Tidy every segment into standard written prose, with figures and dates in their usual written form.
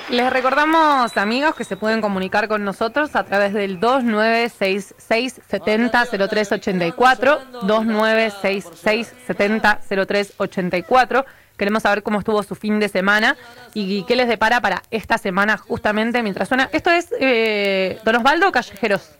Les recordamos, amigos, que se pueden comunicar con nosotros a través del 2966-700384, 2966-700384. Queremos saber cómo estuvo su fin de semana y qué les depara para esta semana justamente mientras suena. Esto es Don Osvaldo o Callejeros.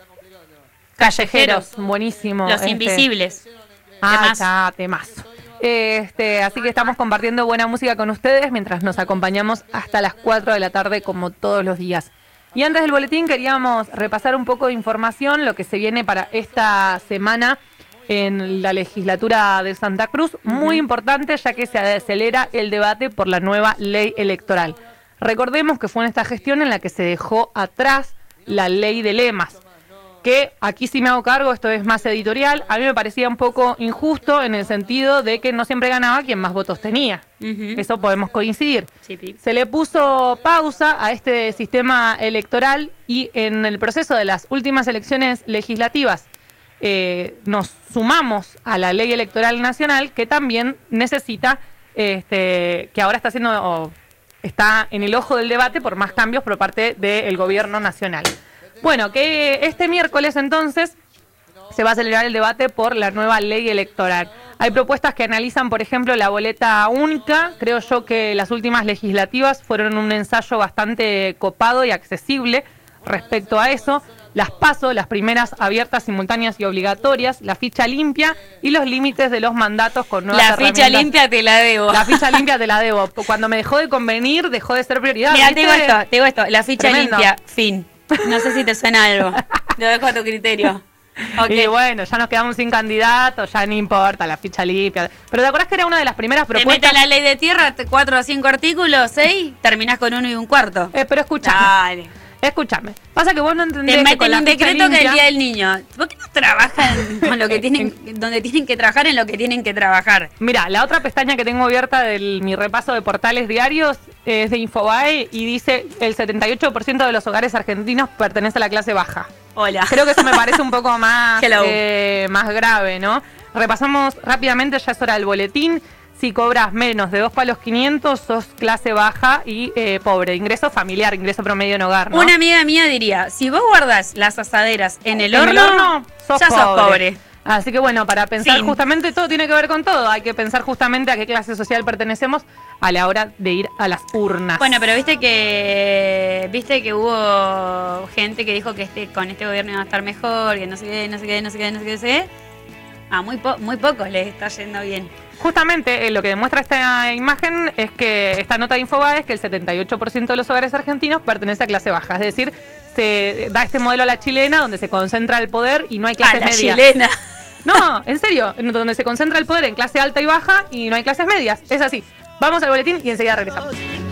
Callejeros, buenísimo. Los Invisibles. Está, temazo. Así que estamos compartiendo buena música con ustedes mientras nos acompañamos hasta las 4 de la tarde como todos los días. Y antes del boletín queríamos repasar un poco de información, lo que se viene para esta semana en la legislatura de Santa Cruz. Muy importante, ya que se acelera el debate por la nueva ley electoral. Recordemos que fue en esta gestión en la que se dejó atrás la ley de lemas, que aquí sí me hago cargo, esto es más editorial. A mí me parecía un poco injusto en el sentido de que no siempre ganaba quien más votos tenía. Eso podemos coincidir. Sí. Se le puso pausa a este sistema electoral y en el proceso de las últimas elecciones legislativas nos sumamos a la ley electoral nacional, que también necesita, que ahora está en el ojo del debate por más cambios por parte del gobierno nacional. Bueno, que este miércoles entonces se va a acelerar el debate por la nueva ley electoral. Hay propuestas que analizan, por ejemplo, la boleta única. Creo yo que las últimas legislativas fueron un ensayo bastante copado y accesible respecto a eso. Las PASO, las primeras abiertas, simultáneas y obligatorias, la ficha limpia y los límites de los mandatos con nuevas herramientas. La ficha limpia te la debo. La ficha limpia te la debo. Cuando me dejó de convenir, dejó de ser prioridad. Mira, te digo esto, la ficha limpia, fin. No sé si te suena algo. Lo dejo a tu criterio. Okay. Y bueno, ya nos quedamos sin candidatos, ya no importa, la ficha limpia. Pero ¿te acordás que era una de las primeras propuestas? Te mete la ley de tierra, 4 o 5 artículos, 6, terminás con 1 1/4. Pero escuchame. Dale. Escúchame. Pasa que vos no entendés. Te que meten un decreto que es el Día del Niño. ¿Por qué no trabajan con lo que tienen, donde tienen que trabajar en lo que tienen que trabajar? Mira, la otra pestaña que tengo abierta de mi repaso de portales diarios es de Infobae y dice el 78% de los hogares argentinos pertenece a la clase baja. Hola. Creo que eso me parece un poco más, más grave, ¿no? Repasamos rápidamente, ya es hora del boletín. Si cobras menos de 2.500 sos clase baja y pobre. Ingreso familiar, ingreso promedio en hogar, ¿no? Una amiga mía diría, si vos guardas las asaderas en el horno sos pobre. Así que bueno, para pensar justamente, todo tiene que ver con todo. Hay que pensar justamente a qué clase social pertenecemos a la hora de ir a las urnas. Bueno, pero viste que hubo gente que dijo que con este gobierno iba a estar mejor, que no sé qué. A muy pocos les está yendo bien. Justamente lo que demuestra esta imagen es que esta nota de Infobae es que el 78% de los hogares argentinos pertenece a clase baja. Es decir, se da este modelo a la chilena donde se concentra el poder y no hay clases medias. A la chilena. No, en serio, donde se concentra el poder en clase alta y baja y no hay clases medias. Es así. Vamos al boletín y enseguida regresamos.